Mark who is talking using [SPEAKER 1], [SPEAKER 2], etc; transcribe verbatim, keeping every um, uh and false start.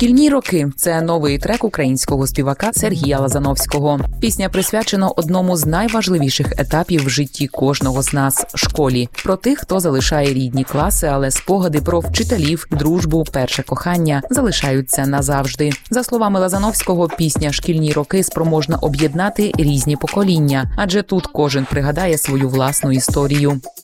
[SPEAKER 1] Шкільні роки – це новий трек українського співака Сергія Лазановського. Пісня присвячена одному з найважливіших етапів в житті кожного з нас – школі. Про тих, хто залишає рідні класи, але спогади про вчителів, дружбу, перше кохання залишаються назавжди. За словами Лазановського, пісня «Шкільні роки» спроможна об'єднати різні покоління, адже тут кожен пригадає свою власну історію.